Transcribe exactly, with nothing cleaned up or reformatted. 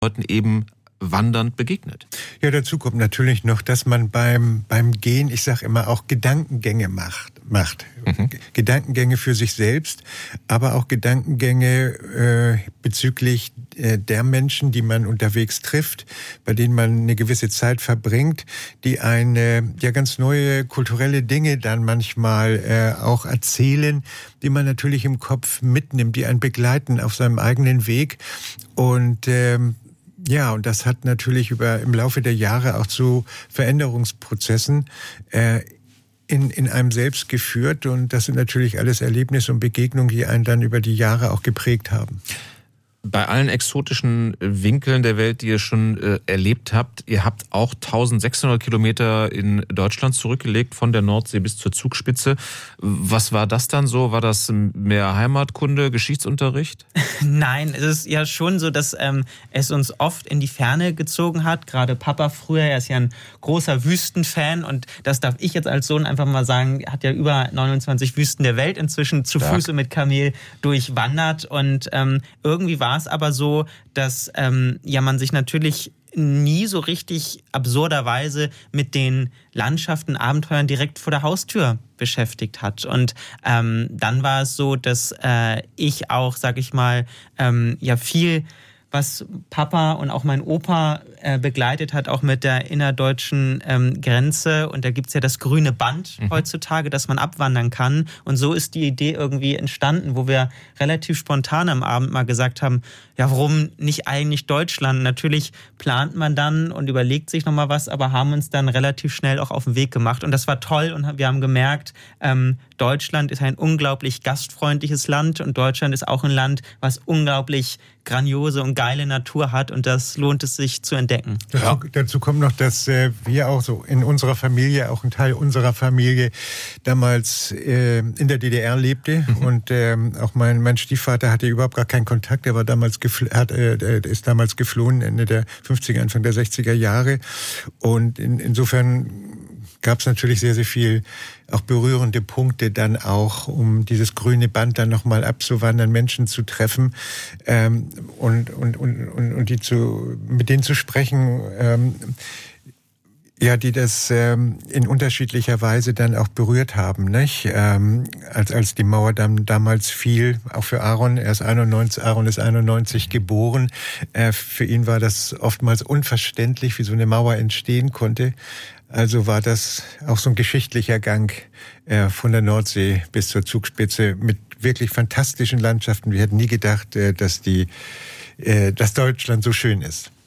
Leuten eben wandernd begegnet. Ja, dazu kommt natürlich noch, dass man beim beim Gehen, ich sage immer, auch Gedankengänge macht. macht. Mhm. Gedankengänge für sich selbst, aber auch Gedankengänge äh, bezüglich äh, der Menschen, die man unterwegs trifft, bei denen man eine gewisse Zeit verbringt, die eine ja ganz neue kulturelle Dinge dann manchmal äh, auch erzählen, die man natürlich im Kopf mitnimmt, die einen begleiten auf seinem eigenen Weg. Und ähm, ja, und das hat natürlich über im Laufe der Jahre auch zu Veränderungsprozessen äh, in in einem selbst geführt. Und das sind natürlich alles Erlebnisse und Begegnungen, die einen dann über die Jahre auch geprägt haben. Bei allen exotischen Winkeln der Welt, die ihr schon äh, erlebt habt, ihr habt auch eintausendsechshundert Kilometer in Deutschland zurückgelegt, von der Nordsee bis zur Zugspitze. Was war das dann so? War das mehr Heimatkunde, Geschichtsunterricht? Nein, es ist ja schon so, dass ähm, es uns oft in die Ferne gezogen hat. Gerade Papa früher, er ist ja ein großer Wüstenfan und das darf ich jetzt als Sohn einfach mal sagen, hat ja über neunundzwanzig Wüsten der Welt inzwischen zu Stark. Fuß und mit Kamel durchwandert und ähm, irgendwie war es aber so, dass ähm, ja man sich natürlich nie so richtig absurderweise mit den Landschaften, Abenteuern direkt vor der Haustür beschäftigt hat. Und ähm, dann war es so, dass äh, ich auch, sag ich mal, ähm, ja viel, was Papa und auch mein Opa äh, begleitet hat, auch mit der innerdeutschen ähm, Grenze. Und da gibt's ja das grüne Band mhm. heutzutage, dass man abwandern kann. Und so ist die Idee irgendwie entstanden, wo wir relativ spontan am Abend mal gesagt haben, ja, warum nicht eigentlich Deutschland? Natürlich plant man dann und überlegt sich nochmal was, aber haben uns dann relativ schnell auch auf den Weg gemacht. Und das war toll und wir haben gemerkt, ähm, Deutschland ist ein unglaublich gastfreundliches Land und Deutschland ist auch ein Land, was unglaublich grandiose und geile Natur hat und das lohnt es sich zu entdecken. Dazu, ja. dazu kommt noch, dass äh, wir auch so in unserer Familie, auch ein Teil unserer Familie damals äh, in der D D R lebte mhm. und äh, auch mein, mein Stiefvater hatte überhaupt gar keinen Kontakt, er war damals gefl- hat, äh, ist damals geflohen, Ende der fünfziger, Anfang der sechziger Jahre und in, insofern gab es natürlich sehr, sehr viel auch berührende Punkte dann auch, um dieses grüne Band dann nochmal abzuwandern, Menschen zu treffen ähm, und, und, und, und, und die zu, mit denen zu sprechen, ähm, ja, die das ähm, in unterschiedlicher Weise dann auch berührt haben, nicht? Ähm, als als die Mauer dann damals fiel, auch für Aaron, er ist einundneunzig, Aaron ist einundneunzig geboren. Äh, für ihn war das oftmals unverständlich, wie so eine Mauer entstehen konnte. Also war das auch so ein geschichtlicher Gang äh, von der Nordsee bis zur Zugspitze mit wirklich fantastischen Landschaften. Wir hätten nie gedacht, äh, dass die, äh, dass Deutschland so schön ist.